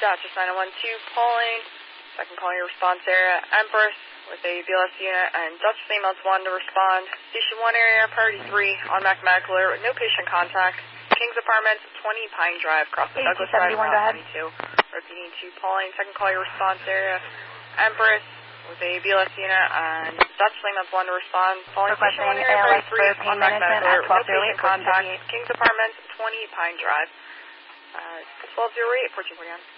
Dispatch, 912 calling. Second call your response area, Empress with a BLS unit and Dutch females 1 to respond. Station 1 area, priority 3, automatic medical alert with no patient contact. Kings Apartments, 20 Pine Drive, across the Douglas Drive, Route 22. Repeating 2 calling. Second call your response area, Empress with a BLS unit and Dutch females 1 to respond. Calling Station 1 area, priority 3, automatic medical alert with no patient contact. Kings Apartments, 20 Pine Drive. 1208, 1441.